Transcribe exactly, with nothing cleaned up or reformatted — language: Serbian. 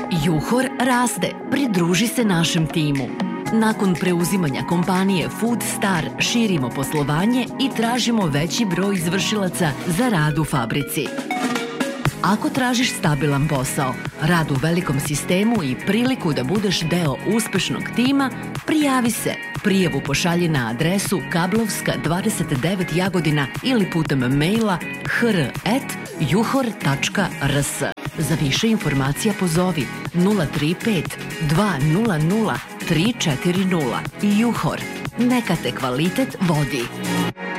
Juhor raste, pridruži se našem timu. Nakon preuzimanja kompanije Food Star širimo poslovanje i tražimo veći broj izvršilaca za rad u fabrici. Ako tražiš stabilan posao, rad u velikom sistemu i priliku da budeš deo uspešnog tima, prijavi se. Prijavu pošalji na adresu Kablovska dvadeset devet Jagodina ili putem maila h r at juhor tačka r s. Za više informacija pozovi nula tri pet dva nula nula tri četiri nula. Juhor. Neka te kvalitet vodi.